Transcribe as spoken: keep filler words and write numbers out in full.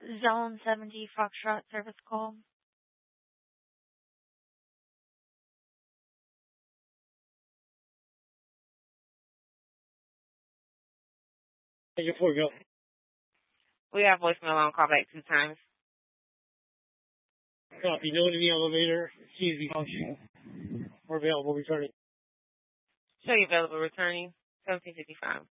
Zone seventy Foxtrot service call. Thank you for go. We have voicemail on callback two times. Copy. No to the elevator. Seems to be functional. We're available. Returning. Show you available returning. seventeen fifty-five.